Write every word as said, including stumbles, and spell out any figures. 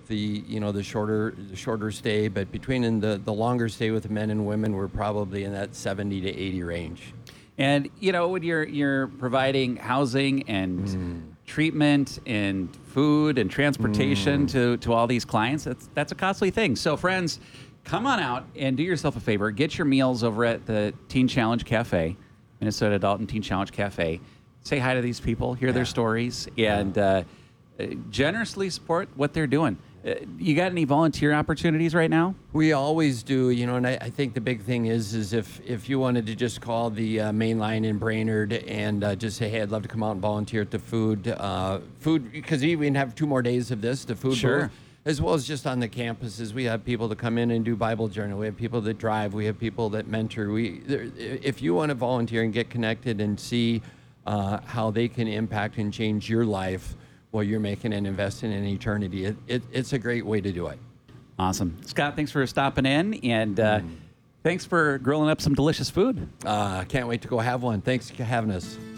with the you know the shorter the shorter stay, but between in the the longer stay with the men and women, we're probably in that seventy to eighty range. And you know, when you're you're providing housing and Mm. treatment and food and transportation Mm. to to all these clients, that's that's a costly thing. So, friends, come on out and do yourself a favor. Get your meals over at the Teen Challenge Cafe, Minnesota Dalton Teen Challenge Cafe. Say hi to these people, hear their Yeah. stories, and uh, uh, generously support what they're doing. Uh, you got any volunteer opportunities right now? We always do, you know, and I, I think the big thing is, is if, if you wanted to just call the uh, main line in Brainerd and uh, just say, hey, I'd love to come out and volunteer at the food, uh, food, because we even have two more days of this, the food Sure. booth, as well as just on the campuses. We have people that come in and do Bible journal. We have people that drive. We have people that mentor. We, there, if you want to volunteer and get connected and see uh, how they can impact and change your life while you're making and investing in eternity, it, it, it's a great way to do it. Awesome. Scott, thanks for stopping in, and uh, thanks for grilling up some delicious food. Uh, can't wait to go have one. Thanks for having us.